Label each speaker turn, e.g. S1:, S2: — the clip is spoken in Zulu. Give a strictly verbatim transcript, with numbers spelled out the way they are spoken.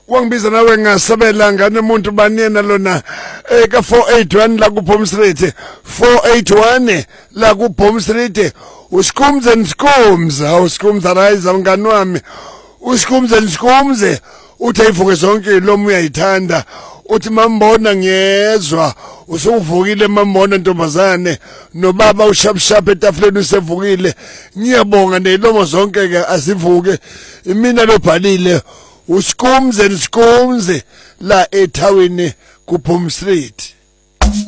S1: wangibiza nawe ngasabela ngane umuntu baniyena lona eka four eight one la ku Bhom Street four eight one la ku Bhom Street usikumze nisikumze awusikumza rise mngani wami usikumze nisikumze uthi ayivuke zonke lo uyayithanda uthi mambona ngiyezwa usuvukile mambona ntombazane nobaba ushapshap etafuleni usevukile ngiyabonga nelomo zonke ke asivuke mina lobhalile usikumze nisikumze la ethawini ku Bhom Street.